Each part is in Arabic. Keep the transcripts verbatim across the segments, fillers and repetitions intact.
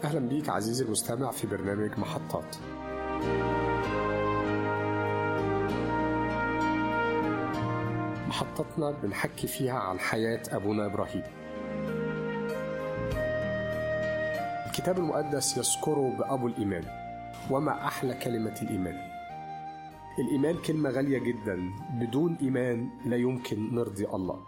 أهلا بيك عزيزي المستمع في برنامج محطات. محطتنا بنحكي فيها عن حياة أبونا إبراهيم. الكتاب المقدس يذكره بأبو الإيمان، وما أحلى كلمة الإيمان. الإيمان كلمة غالية جدا، بدون إيمان لا يمكن نرضي الله.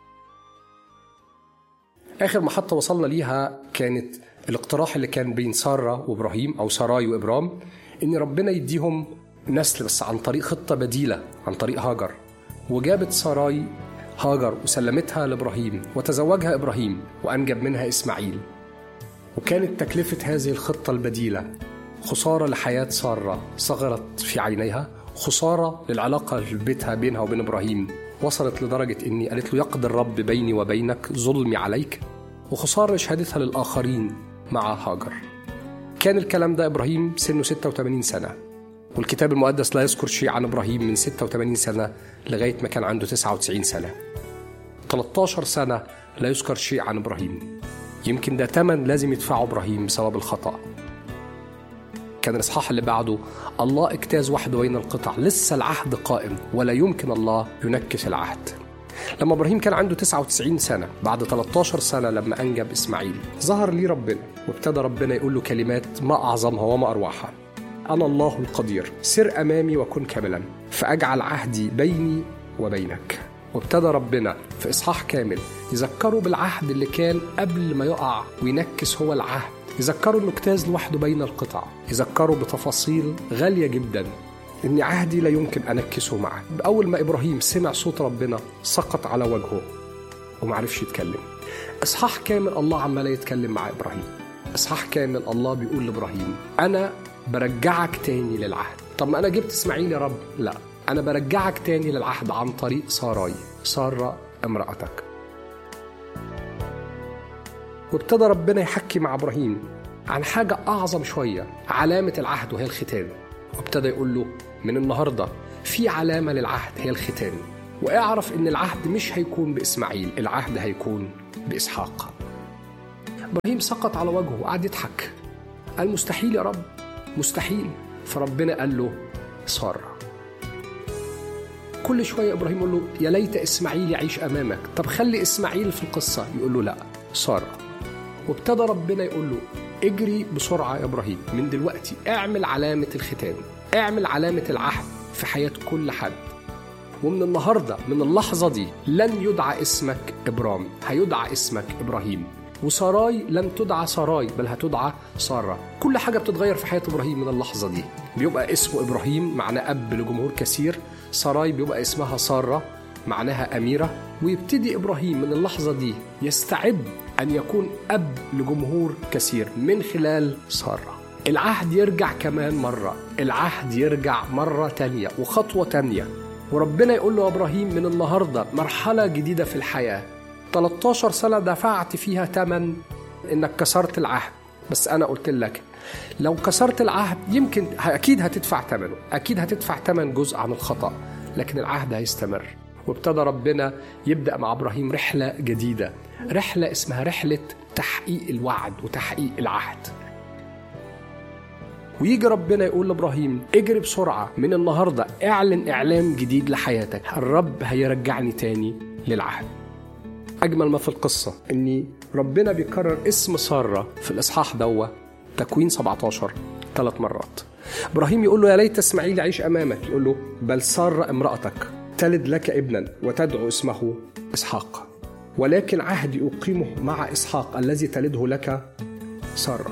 آخر محطة وصلنا ليها كانت الاقتراح اللي كان بين سارة وإبراهيم أو ساراي وإبرام، إن ربنا يديهم نسل بس عن طريق خطة بديلة، عن طريق هاجر. وجابت ساراي هاجر وسلمتها لإبراهيم، وتزوجها إبراهيم وأنجب منها إسماعيل. وكانت تكلفة هذه الخطة البديلة خسارة لحياة سارة صغرت في عينيها، خسارة للعلاقة في بيتها بينها وبين إبراهيم، وصلت لدرجة إني قالت له يقضي الرب بيني وبينك ظلمي عليك، وخسارة لشهادتها للآخرين مع هاجر. كان الكلام ده إبراهيم سنه ستة وثمانين سنة، والكتاب المقدس لا يذكر شيء عن إبراهيم من ستة وثمانين سنة لغاية ما كان عنده تسعة وتسعين سنة. ثلاثة عشر سنة لا يذكر شيء عن إبراهيم. يمكن ده تمن لازم يدفعه إبراهيم بسبب الخطأ. كان الإصحاح اللي بعده الله اجتاز وحده بين القطع، لسه العهد قائم ولا يمكن الله ينكس العهد. لما إبراهيم كان عنده تسعة وتسعين سنة، بعد ثلاثة عشر سنة لما أنجب إسماعيل، ظهر لي ربنا وابتدى ربنا يقول له كلمات ما أعظمها وما أروعها. أنا الله القدير، سر أمامي وكن كاملا، فأجعل عهدي بيني وبينك. وابتدى ربنا في إصحاح كامل يذكروا بالعهد اللي كان قبل ما يقع وينكس هو العهد، يذكروا انه اجتاز لوحده بين القطع، يذكروا بتفاصيل غالية جدا ان عهدي لا يمكن انكسه معه. بأول ما إبراهيم سمع صوت ربنا سقط على وجهه ومعرفش يتكلم. إصحاح كامل الله عمال يتكلم مع إبراهيم، إصحاح كامل الله بيقول لإبراهيم أنا برجعك تاني للعهد. طب ما أنا جبت إسماعيل يا رب، لا، أنا برجعك تاني للعهد عن طريق ساراي، سارة امرأتك. وابتدى ربنا يحكي مع إبراهيم عن حاجة أعظم شوية، علامة العهد وهي الختان. وابتدى يقول له من النهاردة في علامة للعهد هي الختان، واعرف إن العهد مش هيكون بإسماعيل، العهد هيكون بإسحاق. إبراهيم سقط على وجهه وقعد يضحك، قال مستحيل يا رب، مستحيل. فربنا قال له سارة. كل شوية إبراهيم يقول له يا ليت إسماعيل يعيش أمامك، طب خلي إسماعيل في القصة، يقول له لا، سارة. وابتدى ربنا يقول له اجري بسرعة يا إبراهيم، من دلوقتي اعمل علامة الختان، اعمل علامة العهد في حياة كل حد. ومن النهاردة من اللحظة دي لن يدعى اسمك إبرام، هيدعى اسمك إبراهيم. وساراي لن تدعى ساراي بل هتدعى سارة. كل حاجة بتتغير في حياة إبراهيم من اللحظة دي. بيبقى اسمه إبراهيم معناه أب لجمهور كثير، ساراي بيبقى اسمها سارة معناها أميرة. ويبتدي إبراهيم من اللحظة دي يستعد أن يكون أب لجمهور كثير من خلال سارة. العهد يرجع كمان مرة، العهد يرجع مرة تانية وخطوة تانية. وربنا يقول له إبراهيم من النهاردة مرحلة جديدة في الحياة. ثلاثة عشر سنة دفعت فيها تمن إنك كسرت العهد، بس أنا قلت لك لو كسرت العهد يمكن أكيد هتدفع تمنه، أكيد هتدفع تمن جزء عن الخطأ، لكن العهد هيستمر. وابتدى ربنا يبدأ مع إبراهيم رحلة جديدة، رحلة اسمها رحلة تحقيق الوعد وتحقيق العهد. ويجي ربنا يقول لإبراهيم اجري بسرعة، من النهاردة اعلن إعلان جديد لحياتك، الرب هيرجعني تاني للعهد. أجمل ما في القصة أني ربنا بيكرر اسم سارة في الإصحاح دوا تكوين سبعة عشر ثلاث مرات. إبراهيم يقول له يا ليت إسماعيل يعيش أمامك، يقول له بل سارة امرأتك تلد لك ابنا وتدعو اسمه إسحاق، ولكن عهدي أقيمه مع إسحاق الذي تلده لك سارة.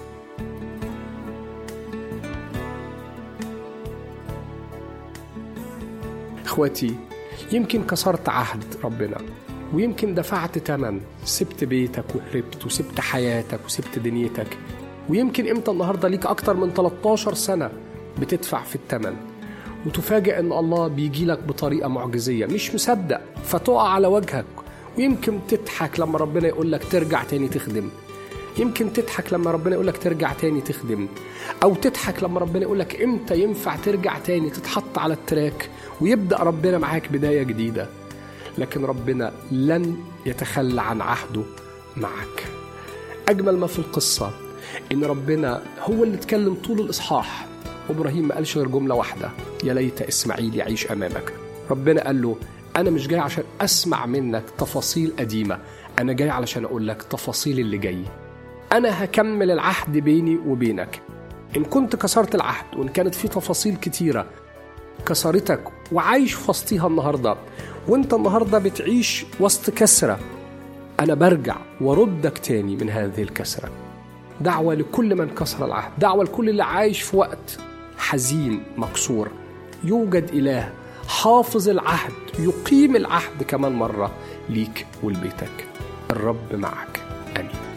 إخواتي، يمكن كسرت عهد ربنا، ويمكن دفعت تمن، سبت بيتك وهربت وسبت حياتك وسبت دنيتك، ويمكن امتى النهاردة ليك أكتر من ثلاثة عشر سنة بتدفع في التمن، وتفاجئ أن الله بيجي لك بطريقة معجزية، مش مصدق فتقع على وجهك. ويمكن تضحك لما ربنا يقول لك ترجع تاني تخدم، يمكن تضحك لما ربنا يقول لك ترجع تاني تخدم، أو تضحك لما ربنا يقول لك إمتى ينفع ترجع تاني تتحط على التراك ويبدأ ربنا معاك بداية جديدة. لكن ربنا لن يتخلى عن عهده معك. أجمل ما في القصة إن ربنا هو اللي اتكلم طول الإصحاح، وإبراهيم ما قالش غير جملة واحدة: يا ليت إسماعيل يعيش أمامك. ربنا قال له: أنا مش جاي عشان أسمع منك تفاصيل قديمة، أنا جاي علشان أقول لك تفاصيل اللي جاي. أنا هكمل العهد بيني وبينك. إن كنت كسرت العهد، وإن كانت في تفاصيل كتيرة كسرتك وعايش في وسطيها النهاردة، وإنت النهاردة بتعيش وسط كسرة، أنا برجع وردك تاني من هذه الكسرة. دعوة لكل من كسر العهد، دعوة لكل اللي عايش في وقت حزين مكسور. يوجد إله حافظ العهد، يقيم العهد كمان مرة ليك ولبيتك. الرب معك. آمين.